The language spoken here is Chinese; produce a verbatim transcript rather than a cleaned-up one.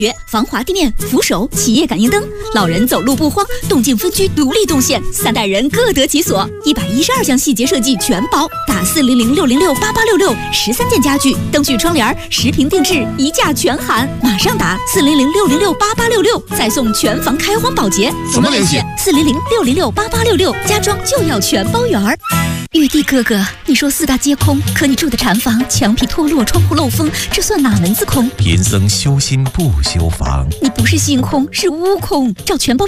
防滑地面、扶手、企业感应灯，老人走路不慌，动静分区独立动线，三代人各得其所。一百一十二项细节设计全包，打四零零六零六八八六六，十三件家具、灯具、窗帘，十平定制，一价全含。马上打四零零六零六八八六六，再送全房开荒保洁。 怎么联系？ 四零零六零六八八六六，家装就要全包圆儿。玉帝哥哥，你说四大皆空，可你住的禅房墙皮脱落，窗户漏风，这算哪门子空？ 贫僧修心不修房。 你不是心空，是悟空，找全包